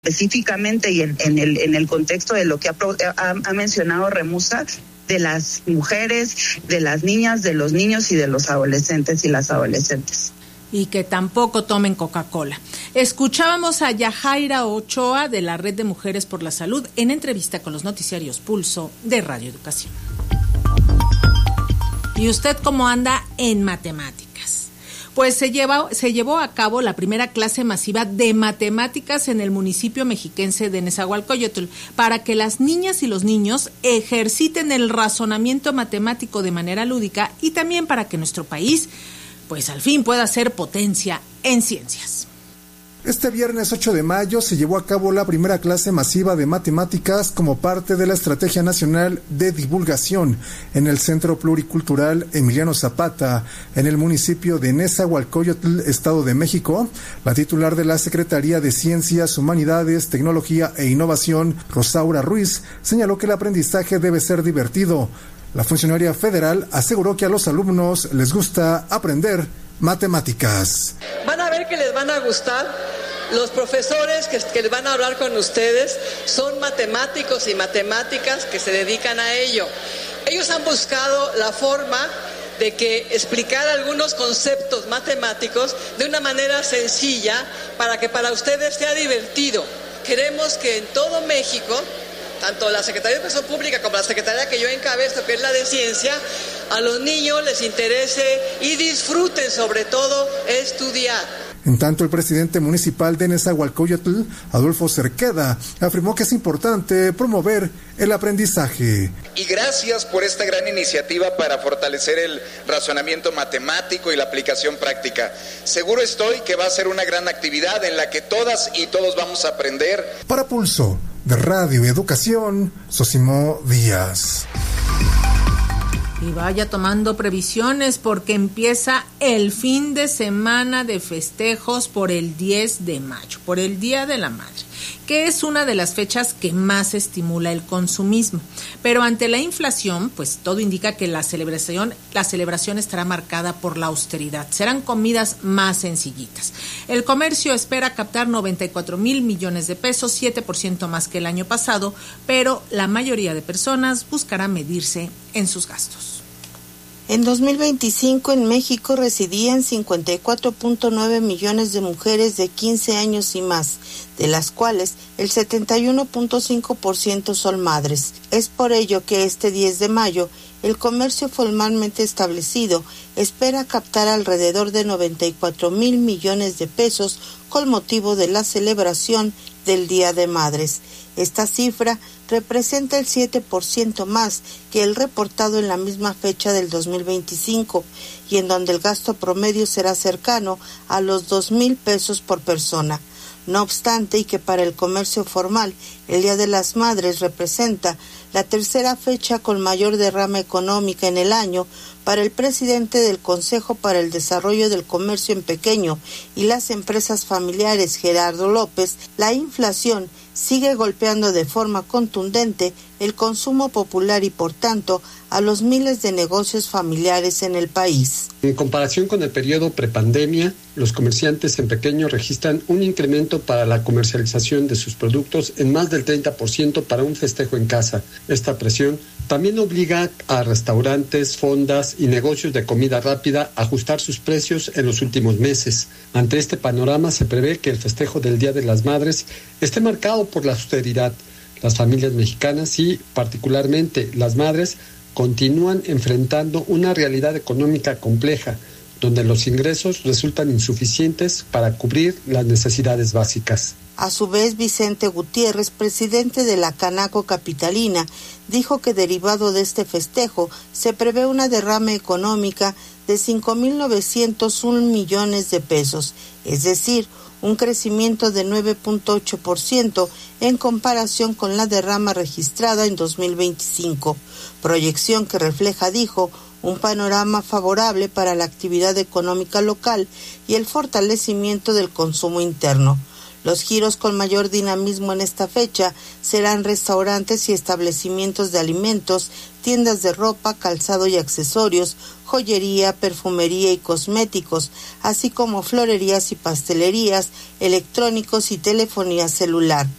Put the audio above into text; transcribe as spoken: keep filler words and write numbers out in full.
específicamente y en, en, el, en el contexto de lo que ha, ha, ha mencionado Remusa, de las mujeres, de las niñas, de los niños y de los adolescentes y las adolescentes. Y que tampoco tomen Coca-Cola. Escuchábamos a Yajaira Ochoa de la Red de Mujeres por la Salud en entrevista con los noticiarios Pulso de Radio Educación. ¿Y usted cómo anda en matemáticas? Pues se, lleva, se llevó a cabo la primera clase masiva de matemáticas en el municipio mexiquense de Nezahualcóyotl para que las niñas y los niños ejerciten el razonamiento matemático de manera lúdica y también para que nuestro país pues al fin pueda ser potencia en ciencias. Este viernes ocho de mayo se llevó a cabo la primera clase masiva de matemáticas como parte de la Estrategia Nacional de Divulgación en el Centro Pluricultural Emiliano Zapata, en el municipio de Nezahualcóyotl, Estado de México. La titular de la Secretaría de Ciencias, Humanidades, Tecnología e Innovación, Rosaura Ruiz, señaló que el aprendizaje debe ser divertido. La funcionaria federal aseguró que a los alumnos les gusta aprender matemáticas. Van a ver que les van a gustar. Los profesores que, que van a hablar con ustedes son matemáticos y matemáticas que se dedican a ello. Ellos han buscado la forma de que explicar algunos conceptos matemáticos de una manera sencilla para que para ustedes sea divertido. Queremos que en todo México, tanto la Secretaría de Educación Pública como la Secretaría que yo encabezo, que es la de Ciencia, a los niños les interese y disfruten sobre todo estudiar. En tanto, el presidente municipal de Nezahualcóyotl, Adolfo Cerqueda, afirmó que es importante promover el aprendizaje. Y gracias por esta gran iniciativa para fortalecer el razonamiento matemático y la aplicación práctica. Seguro estoy que va a ser una gran actividad en la que todas y todos vamos a aprender. Para Pulso de Radio Educación, Sosimo Díaz. Y vaya tomando previsiones porque empieza el fin de semana de festejos por el diez de mayo, por el Día de la Madre, que es una de las fechas que más estimula el consumismo. Pero ante la inflación, pues todo indica que la celebración, la celebración estará marcada por la austeridad. Serán comidas más sencillitas. El comercio espera captar noventa y cuatro mil millones de pesos, siete por ciento más que el año pasado, pero la mayoría de personas buscará medirse en sus gastos. En dos mil veinticinco en México residían cincuenta y cuatro punto nueve millones de mujeres de quince años y más, de las cuales el setenta y uno punto cinco por ciento son madres. Es por ello que este diez de mayo el comercio formalmente establecido espera captar alrededor de noventa y cuatro mil millones de pesos con motivo de la celebración del Día de Madres. Esta cifra representa el siete por ciento más que el reportado en la misma fecha del dos mil veinticinco y en donde el gasto promedio será cercano a los dos mil pesos por persona. No obstante, y que para el comercio formal el Día de las Madres representa la tercera fecha con mayor derrama económica en el año, para el presidente del Consejo para el Desarrollo del Comercio en Pequeño y las Empresas Familiares, Gerardo López, la inflación sigue golpeando de forma contundente el consumo popular y, por tanto, a los miles de negocios familiares en el país. En comparación con el periodo prepandemia, los comerciantes en pequeño registran un incremento para la comercialización de sus productos en más del treinta por ciento para un festejo en casa. Esta presión también obliga a restaurantes, fondas y negocios de comida rápida a ajustar sus precios en los últimos meses. Ante este panorama, se prevé que el festejo del Día de las Madres esté marcado por la austeridad. Las familias mexicanas y, particularmente, las madres continúan enfrentando una realidad económica compleja, donde los ingresos resultan insuficientes para cubrir las necesidades básicas. A su vez, Vicente Gutiérrez, presidente de la Canaco Capitalina, dijo que derivado de este festejo se prevé una derrama económica de cinco mil novecientos uno millones de pesos, es decir, un crecimiento de nueve punto ocho por ciento en comparación con la derrama registrada en dos mil veinticinco, proyección que refleja, dijo, un panorama favorable para la actividad económica local y el fortalecimiento del consumo interno. Los giros con mayor dinamismo en esta fecha serán restaurantes y establecimientos de alimentos, tiendas de ropa, calzado y accesorios, joyería, perfumería y cosméticos, así como florerías y pastelerías, electrónicos y telefonía celular.